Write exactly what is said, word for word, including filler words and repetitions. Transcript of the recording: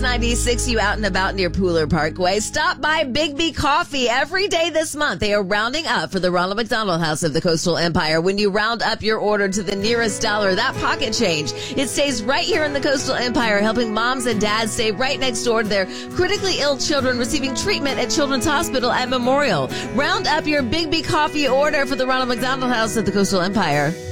ninety-six, you out and about near Pooler Parkway. Stop by Big B Coffee every day this month. They are rounding up for the Ronald McDonald House of the Coastal Empire. When you round up your order to the nearest dollar, that pocket change, it stays right here in the Coastal Empire, helping moms and dads stay right next door to their critically ill children receiving treatment at Children's Hospital at Memorial. Round up your Big B Coffee order for the Ronald McDonald House of the Coastal Empire.